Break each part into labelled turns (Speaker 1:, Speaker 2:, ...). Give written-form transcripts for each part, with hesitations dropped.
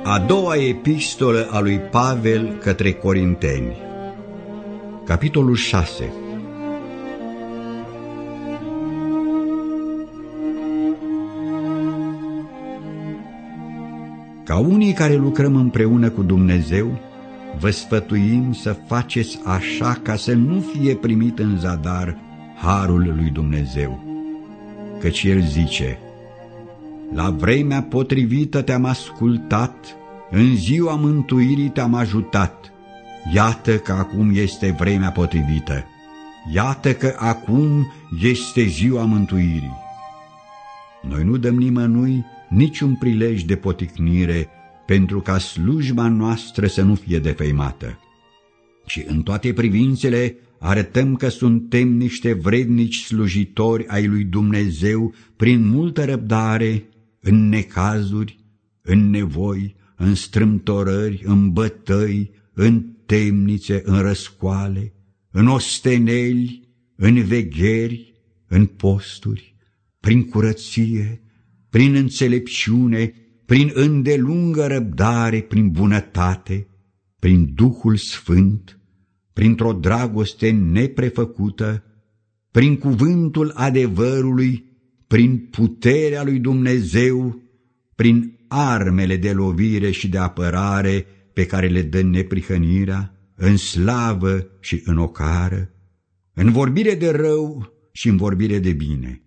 Speaker 1: A doua epistolă a lui Pavel către Corinteni. Capitolul 6. Ca unii care lucrăm împreună cu Dumnezeu, vă sfătuim să faceți așa ca să nu fie primit în zadar harul lui Dumnezeu. Căci El zice: la vremea potrivită te-am ascultat, în ziua mântuirii te-am ajutat. Iată că acum este vremea potrivită, iată că acum este ziua mântuirii. Noi nu dăm nimănui niciun prilej de poticnire, pentru ca slujba noastră să nu fie defăimată. Și în toate privințele arătăm că suntem niște vrednici slujitori ai lui Dumnezeu prin multă răbdare, în necazuri, în nevoi, în strâmtorări, în bătăi, în temnițe, în răscoale, în osteneli, în vegheri, în posturi, prin curăție, prin înțelepciune, prin îndelungă răbdare, prin bunătate, prin Duhul Sfânt, printr-o dragoste neprefăcută, prin cuvântul adevărului, prin puterea lui Dumnezeu, prin armele de lovire și de apărare pe care le dă neprihănirea, în slavă și în ocară, în vorbire de rău și în vorbire de bine.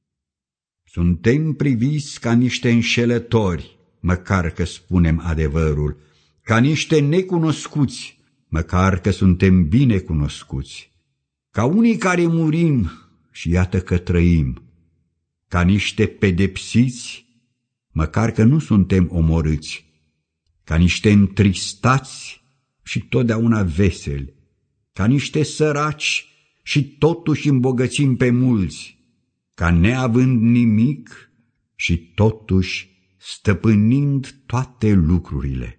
Speaker 1: Suntem priviți ca niște înșelători, măcar că spunem adevărul, ca niște necunoscuți, măcar că suntem bine cunoscuți, ca unii care murim și iată că trăim, ca niște pedepsiți, măcar că nu suntem omorâți, ca niște întristați și totdeauna veseli, ca niște săraci și totuși îmbogățim pe mulți, ca neavând nimic și totuși stăpânind toate lucrurile.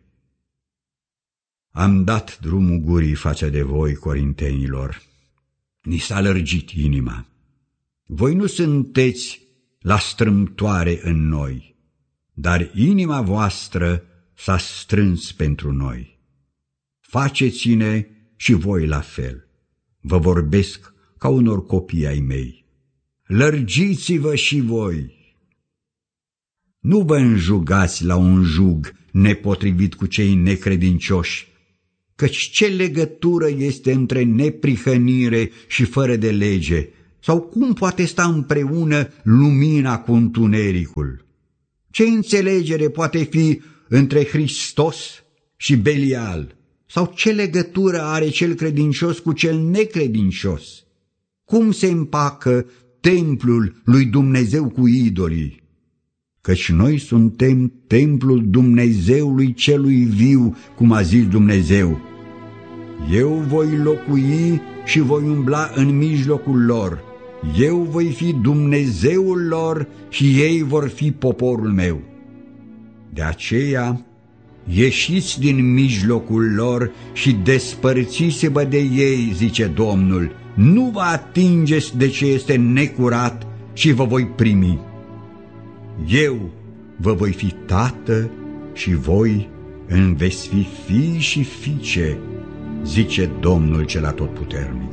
Speaker 1: Am dat drumul gurii față de voi, corintenilor, ni s-a lărgit inima. Voi nu sunteți la strâmtoare în noi, dar inima voastră s-a strâns pentru noi. Faceți-ne și voi la fel. Vă vorbesc ca unor copii ai mei. Lărgiți-vă și voi. Nu vă înjugați la un jug nepotrivit cu cei necredincioși, căci ce legătură este între neprihănire și fără de lege? Sau cum poate sta împreună lumina cu întunericul? Ce înțelegere poate fi între Hristos și Belial? Sau ce legătură are cel credincios cu cel necredincios? Cum se împacă templul lui Dumnezeu cu idolii? Căci noi suntem templul Dumnezeului celui viu, cum a zis Dumnezeu: eu voi locui și voi umbla în mijlocul lor, eu voi fi Dumnezeul lor și ei vor fi poporul meu. De aceea, ieșiți din mijlocul lor și despărțiți-vă de ei, zice Domnul, nu vă atingeți de ce este necurat și vă voi primi. Eu vă voi fi tată și voi îmi veți fi fii și fiice, zice Domnul cel Atotputernic.